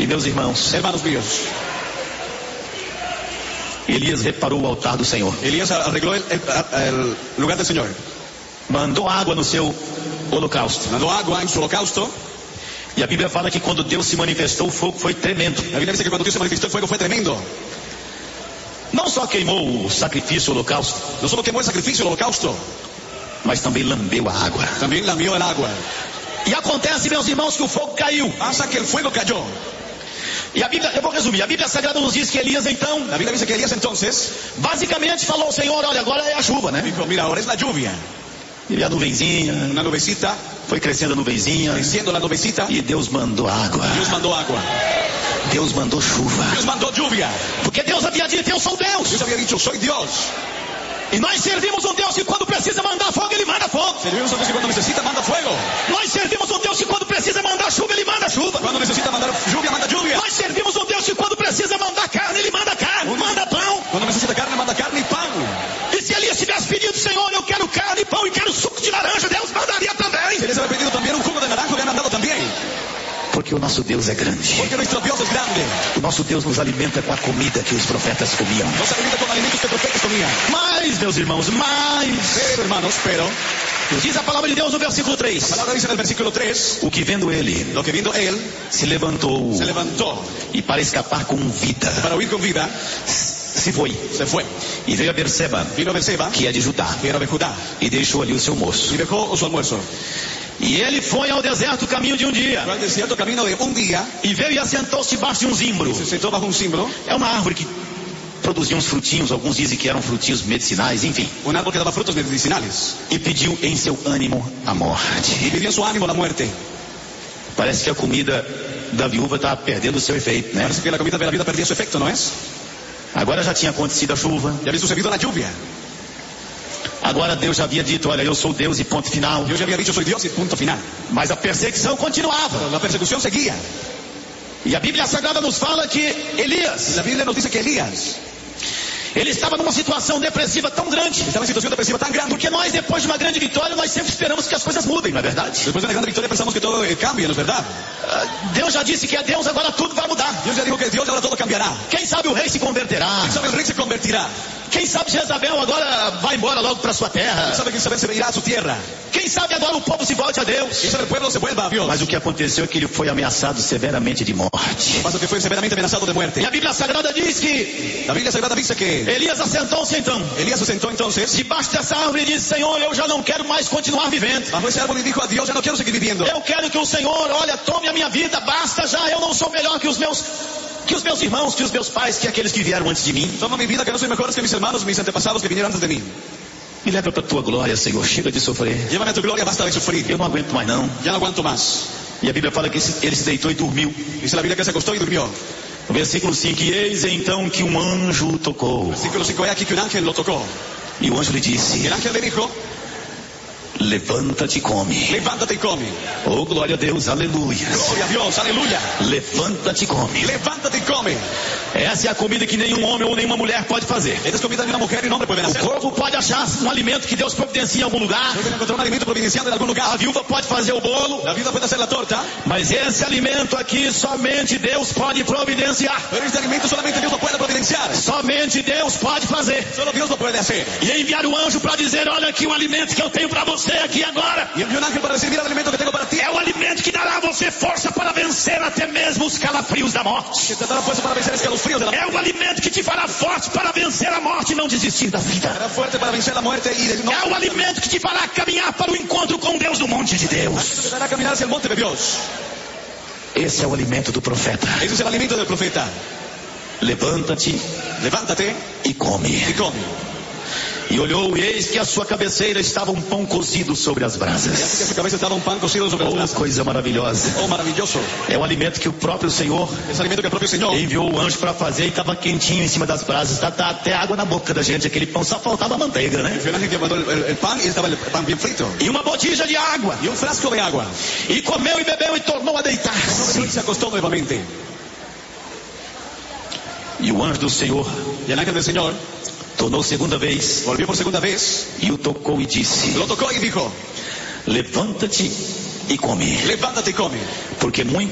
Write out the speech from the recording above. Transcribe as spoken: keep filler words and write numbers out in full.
E meus irmãos, hermanos míos, Elias reparou o altar do Senhor. Elías arregló el, el, el lugar del Señor. Mandou água no seu holocausto. Mandó agua en su holocausto. E a Bíblia fala que quando Deus se manifestou, o fogo foi tremendo. La Biblia dice que cuando Dios se manifestó, el fuego fue tremendo. Não só queimou o sacrifício, o holocausto, No solo quemó el sacrificio, el holocausto, mas também lambeu a água. también lamió el agua. E acontece, meus irmãos, que o fogo caiu. Hasta que el fuego cayó. E a Bíblia, eu vou resumir, a Bíblia Sagrada nos diz que Elias então, La Biblia dice que Elías entonces basicamente falou ao Senhor, olha, agora é a chuva, né? dijo, mira, ahora es la lluvia. E a nuvenzinha, Una nubecita, foi crescendo a nuvenzinha, creciendo la nubecita, e Deus mandou água. Dios mandó agua. Deus mandou chuva. Dios mandó lluvia. Porque Deus havia dito, eu sou Deus. Dios había dicho, soy Dios. E nós servimos um Deus que quando precisa mandar fogo, Ele manda fogo. Servimos a Dios que cuando necesita manda fuego. Nós servimos um Deus que quando precisa mandar chuva, Ele manda chuva. Cuando necesita mandar lluvia, manda lluvia. Nós servimos um Deus que quando precisa mandar carne, Ele manda carne, manda pão. Cuando necesita carne, manda carne y pan. E se Elias tivesse pedido, Senhor, eu quero carne, pão e quero suco de laranja, Deus mandaria também. Si Elías había pedido también un jugo de naranja, había mandado también. Porque o nosso Deus é grande. Porque nuestro Dios es grande. O nosso Deus nos alimenta com a comida que os profetas comiam. Nos alimenta con alimentos que profetas comían. Mas, meus irmãos, mais. Pero, hermanos, pero, Diz a palavra de Deus no versículo três. la palabra dice en el versículo tres, O que vendo ele, lo que viendo él, se levantou se levantó e para escapar com vida, para huir con vida, se foi. se fue. E veio a Berseba, Vino a Berseba, que é de Judá, que era de Judá, e deixou ali o seu moço. y dejó su almuerzo. E ele foi ao deserto caminho de um dia. Fue al desierto camino de un día, E veio e assentou-se debaixo de um zimbro. se sentó bajo un símbolo, É uma árvore que produzia uns frutinhos, alguns dizem que eram frutinhos medicinais, enfim. un árbol que daba frutos medicinales, E pediu em seu ânimo a y morte. pidió en su ánimo la muerte. Parece que a comida da viúva está perdendo o seu efeito, né? Parece que la comida de la vida perdía su efecto, ¿no es? Agora já tinha acontecido a chuva. Ya había sucedido la lluvia. Agora Deus já havia dito, olha, eu sou Deus e ponto final. Dios ya había dicho, soy Dios y punto final. Mas a perseguição continuava. Pero la persecución seguía. E a Bíblia Sagrada nos fala que Elias, La Biblia nos dice que Elías ele estava numa situação depressiva tão grande. estaba en situación depresiva tan grande. Porque nós, depois de uma grande vitória, nós sempre esperamos que as coisas mudem, não é verdade? Después de una gran victoria pensamos que todo eh, cambia, ¿no es verdad? Ah, Deus já disse que é Deus, agora tudo vai mudar. Dios ya dijo que Dios ahora todo cambiará. Quem sabe o rei se converterá. ¿Quién sabe el rey se convertirá? Quem sabe Jezabel agora vai embora logo para sua terra. ¿Quién sabe que Isabel se irá a su tierra? Quem sabe agora o povo se volte a Deus. ¿Quién sabe el pueblo se vuelva a Dios? Mas o que aconteceu é que ele foi ameaçado severamente de morte. Pasa que fue severamente amenazado de muerte. E a Bíblia Sagrada diz que La Biblia Sagrada dice que Elias assentou-se então Elías se sentó entonces debaixo dessa árvore e disse, Senhor, eu já não quero mais continuar vivendo. bajo ese árbol y dijo a Dios, ya no quiero seguir viviendo. Eu quero que o Senhor, olha, tome a minha vida, basta já, eu não sou melhor que os meus, que os meus irmãos, que os meus pais, que aqueles que vieram antes de mim. Toma mi vida, que no soy mejor que mis hermanos, mis antepasados que vinieron antes de mí. Me leva para a tua glória, Senhor, chega de sofrer. Llévame a tu gloria, basta de sufrir. Eu não aguento mais não. Ya no aguanto más. E a Bíblia fala que ele se deitou e dormiu. Dice la Biblia que se acostó y durmió. No versículo cinco, e eis então que um anjo o tocou. Versículo cinco, he aquí que un ángel lo tocó. E o anjo lhe Y disse, el ángel le dijo, levanta-te e come. levántate y come. Oh, glória a Deus, aleluia. Gloria a Dios, aleluya. Levanta-te e come. Levántate y come. Essa é a comida que nenhum homem ou nenhuma mulher pode fazer. Esta es comida de una mujer y un hombre pueden O hacer. corpo pode achar um alimento que Deus providencia em algum lugar. Pueden encontrar un alimento providencial en algún A lugar. viúva pode fazer o bolo. La viuda puede hacer la torta, Mas esse alimento aqui somente Deus pode providenciar. pero este alimento solamente Dios lo puede providenciar. Somente Deus pode fazer. Solo Dios lo puede hacer. E enviar o anjo para dizer, olha aqui o alimento que eu tenho para você aqui agora. Y envió un ángel para decir, mira el alimento que tengo para ti. É o alimento que dará a você força para vencer até mesmo os calafrios da morte. Que te dará fuerza para vencer escalofríos de la É o alimento que te fará forte para vencer a morte e não desistir da vida. Será fuerte para vencer la muerte y de no É o alimento que te fará caminhar para o encontro com Deus no monte de Deus. te dará caminar hacia el monte de Dios. Esse é o alimento do profeta. Ese es el alimento del profeta. Levanta-te Levántate e come. y come. E olhou, e eis que a sua cabeceira estaba um pão cozido sobre as Y así que brasas. a su cabeza estaba un pan cocido sobre las Oh, brasas. coisa maravilhosa. Oh, maravilloso. É o alimento que o próprio Senhor Es alimento que el propio Señor enviou o anjo para fazer e estava quentinho em cima das brasas. Tá, tá até água na boca da gente. Aquele pão só faltava manteiga, né? fue el ángel que mandó el, el- el pan y estaba el pan bien frito. E uma botija de água. Y un frasco de agua. E comeu e bebeu e tornou a deitar-se. Y se acostó nuevamente. E o anjo do Senhor Y el ángel del Señor tornou segunda vez volvió por segunda vez, e o tocou e disse, lo tocó y dijo, levanta-te e come, levántate y come. porque muito